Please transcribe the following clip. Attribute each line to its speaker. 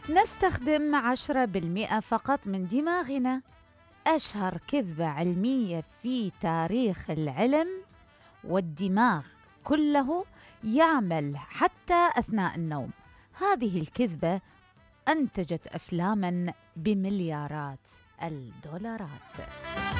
Speaker 1: نستخدم 10% فقط من دماغنا. أشهر كذبة علمية في تاريخ العلم. والدماغ كله يعمل حتى أثناء النوم. هذه الكذبة أنتجت أفلاماً بمليارات الدولارات.